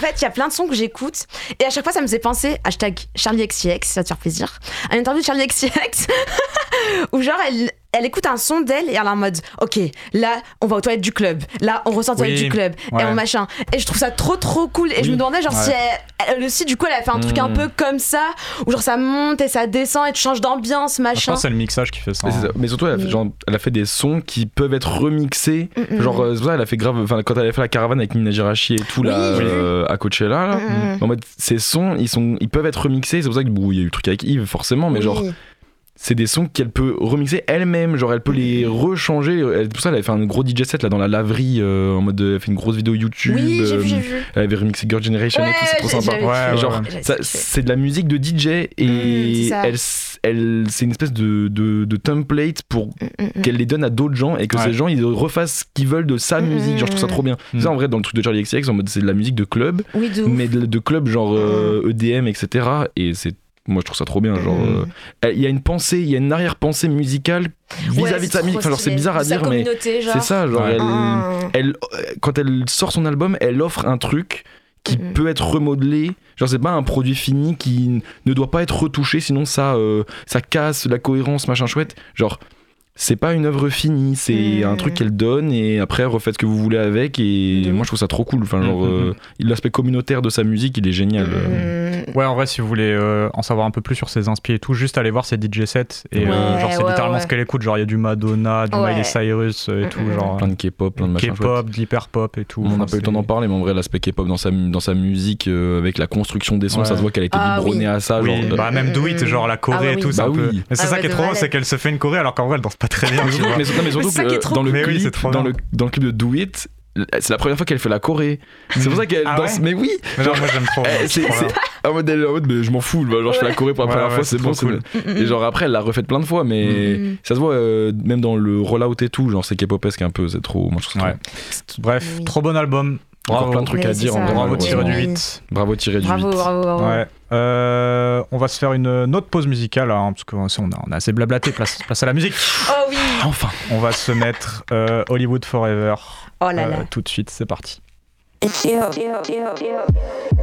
fait, il y a plein de sons que j'écoute et à chaque fois, ça me faisait penser #CharlieXCX, ça te fait plaisir. À une interview de CharlieXCX où genre elle écoute un son d'elle et elle est en mode ok, là on va aux toilettes du club, là on ressort aux toilettes du club et on machin, et je trouve ça trop cool et je me demandais genre si elle aussi du coup elle a fait un truc un peu comme ça où genre ça monte et ça descend et tu changes d'ambiance machin. Je pense que c'est le mixage qui fait ça, mais surtout elle a fait des sons qui peuvent être remixés, genre c'est pour ça elle a fait grave, enfin quand elle avait fait la caravane avec Mina Girachi et tout là à Coachella là, en mode ces sons ils peuvent être remixés, c'est pour ça que il y a eu le truc avec Yves forcément, mais genre c'est des sons qu'elle peut remixer elle-même, genre elle peut les rechanger. Pour ça elle avait fait un gros DJ set là dans la laverie, en mode elle a fait une grosse vidéo YouTube. Oui, j'ai vu. Elle avait remixé Girl Generation et tout, c'est trop sympa. Genre c'est de la musique de DJ et c'est une espèce de template pour qu'elle les donne à d'autres gens et que ces gens ils refassent ce qu'ils veulent de sa musique. Genre je trouve ça trop bien. Ça en vrai dans le truc de CharlieXCX en mode c'est de la musique de club, mais de club genre EDM etc. Et moi je trouve ça trop bien, genre il y a une pensée, il y a une arrière-pensée musicale vis-à-vis de sa musique, enfin genre c'est bizarre à dire mais c'est ça, genre elle quand elle sort son album, elle offre un truc qui peut être remodelé, genre c'est pas un produit fini qui ne doit pas être retouché sinon ça casse la cohérence machin chouette, genre c'est pas une œuvre finie, c'est un truc qu'elle donne et après refaites ce que vous voulez avec, et moi je trouve ça trop cool, enfin genre l'aspect communautaire de sa musique il est génial. Ouais, en vrai si vous voulez en savoir un peu plus sur ses inspi et tout, juste aller voir ses DJ sets et genre c'est littéralement ce qu'elle écoute, genre il y a du Madonna, du Miley Cyrus et tout, genre plein de K-pop, plein de machin K-pop, de l'hyper-pop et tout. On n'a pas eu le temps d'en parler, mais en vrai l'aspect K-pop dans sa musique avec la construction des sons, ça se voit qu'elle a été biberonnée à ça, genre même Do It, genre la choré et tout, c'est un peu, mais c'est ça qui est trop drôle, c'est qu'elle se fait une choré alors qu'en vrai elle danse pas très bien. Mais surtout que dans le clip de Do It, c'est la première fois qu'elle fait la choré. C'est pour ça qu'elle danse. Mais oui. Mais genre, moi j'aime trop. C'est en mode mais je m'en fous. Genre je fais la choré pour la première fois, c'est bon. Cool. Et genre après elle l'a refait plein de fois, mais ça se voit même dans le rollout et tout. Genre c'est K-popesque un peu. C'est trop. Moi je trouve ça. Bref, trop bon album. Encore plein de trucs à dire. Bravo tiré du 8. Bravo tiré du 8. Bravo. Ouais. On va se faire une autre pause musicale parce qu'on a assez blablaté, place à la musique. Oh oui. Enfin. On va se mettre Hollywood Forever. Oh là là. Tout de suite, c'est parti.